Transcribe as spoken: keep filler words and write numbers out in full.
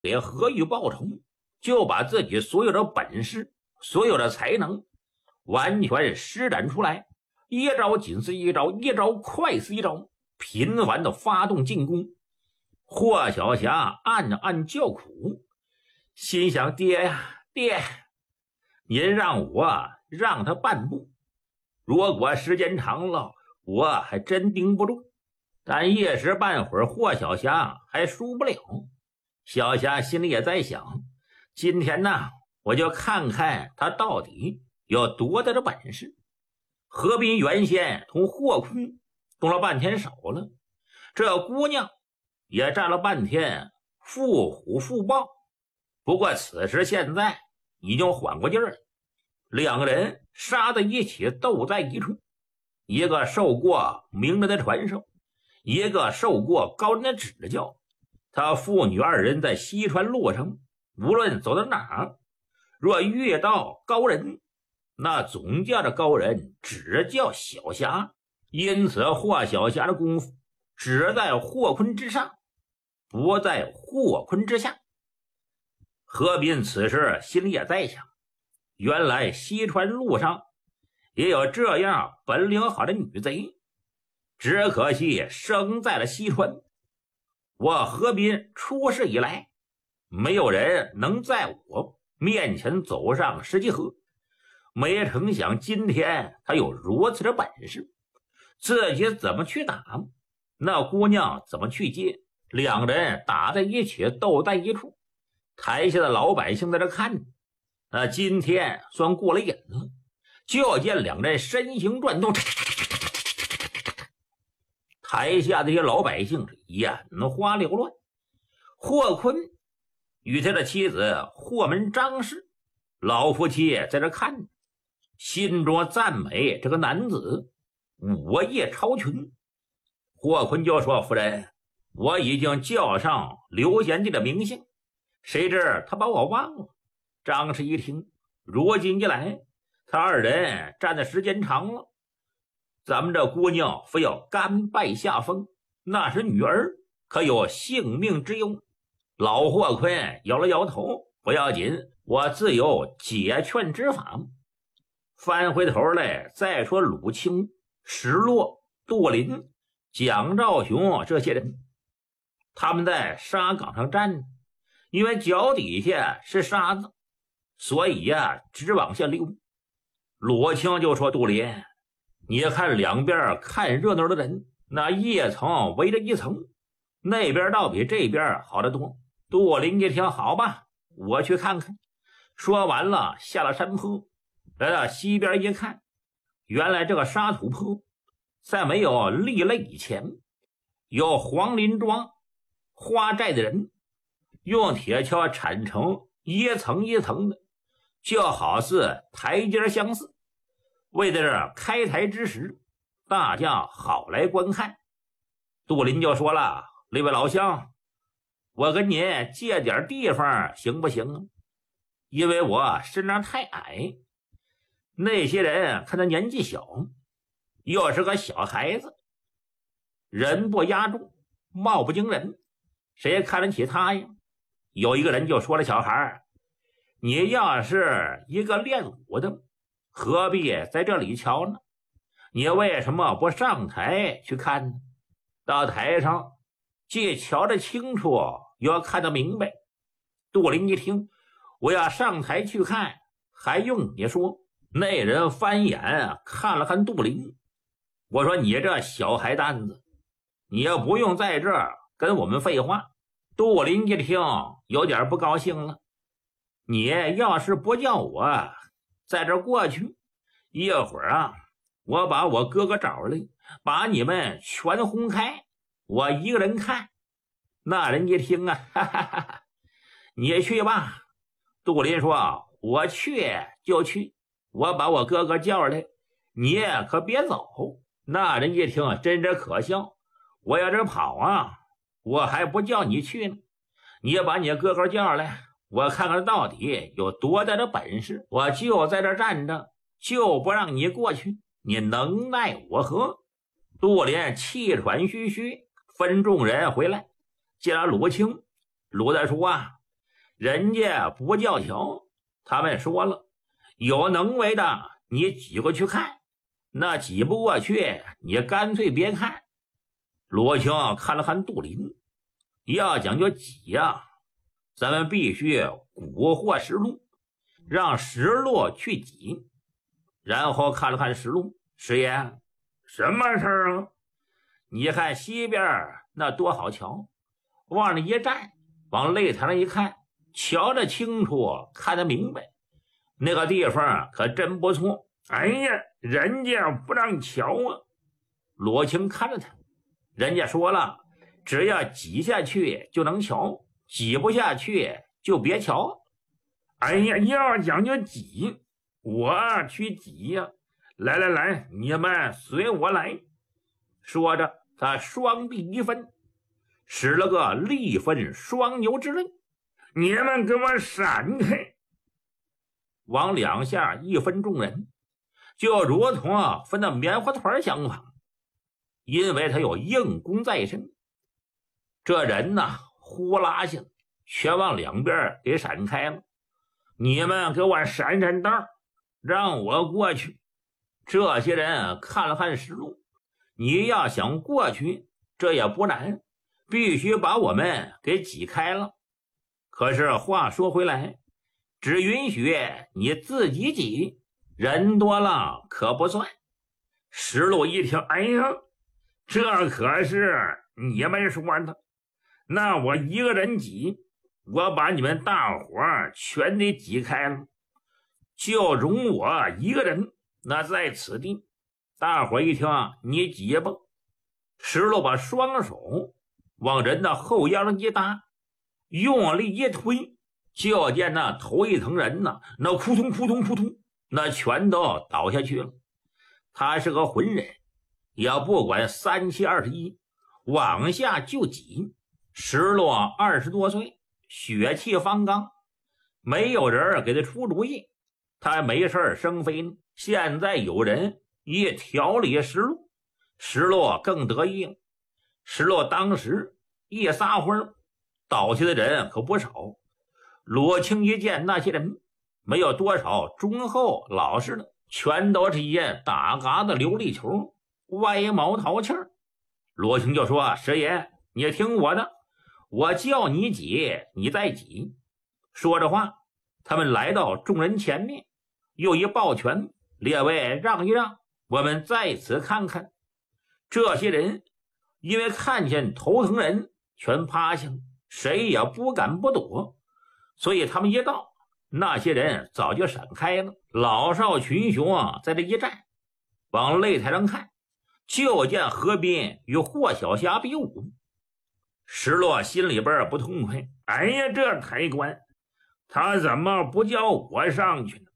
给何玉报仇，就把自己所有的本事，所有的才能完全施展出来，一招紧似一招，一招快似一招，频繁的发动进攻。霍小霞暗暗叫苦，心想：爹呀爹，您让我让他半步，如果时间长了，我还真盯不住。但一时半会儿霍小霞还输不了。小霞心里也在想，今天呢，我就看看他到底有多大的本事。何斌原先同霍坤动了半天手了，这姑娘也战了半天，负虎负豹。不过此时现在已经缓过劲儿了，两个人杀在一起，斗在一处，一个受过名人的传授，一个受过高人的指教。他父女二人在西川路上，无论走到哪儿，若遇到高人，那总叫这高人只叫小霞。因此霍小霞的功夫只在霍坤之上，不在霍坤之下。何斌此时心里也在想，原来西川路上也有这样本领好的女贼，只可惜生在了西川。我何斌出世以来，没有人能在我面前走上十几合，没成想今天他有如此的本事，自己怎么去打，那姑娘怎么去接，两人打在一起，斗在一处。台下的老百姓在这看着，那今天算过了瘾了。就见两人身形转动，台下的这些老百姓眼花缭乱。霍坤与他的妻子霍门张氏老夫妻在这看着，心中赞美这个男子武艺超群。霍坤就说：夫人，我已经叫上刘贤弟的名姓，谁知他把我忘了。张氏一听，如今一来，他二人站的时间长了，咱们这姑娘非要甘拜下风，那是女儿可有性命之忧。老霍坤摇了摇头，不要紧，我自有解劝之法。翻回头来再说鲁清、石洛、杜林、蒋兆雄这些人，他们在沙岗上站着，因为脚底下是沙子，所以呀、啊，直往下溜。鲁清就说：杜林，你看两边看热闹的人，那一层围着一层，那边倒比这边好得多。杜林一听，好吧，我去看看。说完了，下了山坡，来到西边一看，原来这个沙土坡在没有立了以前，有黄林庄花寨的人用铁锹铲成一层一层的，就好似台阶相似。为在这开台之时，大家好来观看。杜林就说了：那位老乡，我跟您借点地方行不行啊？因为我身上太矮，那些人看他年纪小，又是个小孩子，人不压重，貌不惊人，谁看得起他呀？有一个人就说了：小孩，你要是一个练武的，何必在这里瞧呢？你为什么不上台去看呢？到台上既瞧得清楚，又要看得明白。杜林一听，我要上台去看，还用你说？那人翻眼看了看杜林，我说：你这小孩蛋子，你也不用在这儿跟我们废话。杜林一听有点不高兴了，你要是不叫我在这过去，一会儿啊，我把我哥哥找来，把你们全轰开，我一个人看。那人一听啊，哈哈哈哈，你去吧。杜林说：我去就去，我把我哥哥叫来，你可别走。那人一听真是可笑，我要这跑啊，我还不叫你去呢。你把你哥哥叫来，我看看到底有多大的本事，我就在这站着，就不让你过去，你能奈我何？杜林气喘吁吁，分众人回来，见了鲁清。鲁大叔啊， 人家不叫瞧，他们说了，有能为的你挤过去看，那挤不过去你干脆别看。罗青看了看杜林，要讲究挤呀，咱们必须蛊惑石路，让石路去挤。然后看了看石路，师爷，什么事儿啊？你看西边那多好瞧，往那一站，往擂台上一看，瞧得清楚，看得明白，那个地方可真不错。哎呀，人家不让瞧啊！罗青看着他，人家说了，只要挤下去就能瞧，挤不下去就别瞧。哎呀，要讲究挤，我去挤呀！来来来，你们随我来。说着，他双臂一分，使了个力分双牛之类，你们给我闪开！往两下一分众人，就如同啊分的棉花团相仿，因为他有硬功在身。这人呐，呼啦下全往两边给闪开了。你们给我闪闪道，让我过去。这些人看了看实路，你要想过去，这也不难，必须把我们给挤开了。可是话说回来，只允许你自己挤，人多了可不算。石路一听，哎呀，这可是你们说的，那我一个人挤，我把你们大伙全得挤开了，就容我一个人，那在此地。大伙一听，你挤吧。石路把双手往人的后腰上一搭，用力一推，就见那头一层人呢，那扑通扑通扑通，那全都倒下去了。他是个浑人，也不管三七二十一，往下就挤。石路二十多岁，血气方刚，没有人给他出主意，他没事生非呢。现在有人一调理石路，石路更得意了。石路当时一撒欢，倒下的人可不少。罗青一见那些人没有多少忠厚老实的，全都是一大嘎子琉璃球，歪毛淘气儿。罗青就说，师爷，你听我的，我叫你挤，你再挤。说着话，他们来到众人前面，又一抱拳，列位让一让，我们在此看看。这些人因为看见头疼人全趴下了，谁也不敢不躲，所以他们一到，那些人早就闪开了。老少群雄啊，在这一站，往擂台上看，就见何斌与霍小霞比武。石落心里边不痛快，哎呀，这抬棺他怎么不叫我上去呢？